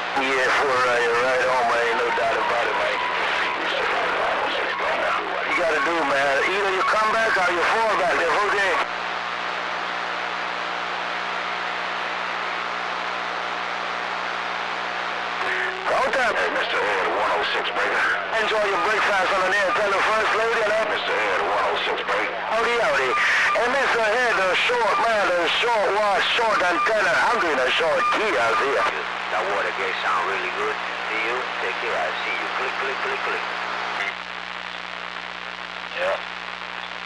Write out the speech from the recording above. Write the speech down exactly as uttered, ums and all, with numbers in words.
Yeah, for uh, you're right on, man. No doubt about it, man. You gotta do, man. Either you come back or you fall back. They're okay. Go time. Hey, Mister Ed, one oh six breaker. Enjoy your breakfast on the air. Tell the first lady and Mister Ed, one oh six breaker. Howdy, howdy. And Mister Ed, the short man, the short watch, short antenna. I'm doing a short key out here. That Watergate sound really good. See you? Take care. I see you. Click, click, click, click. Yeah.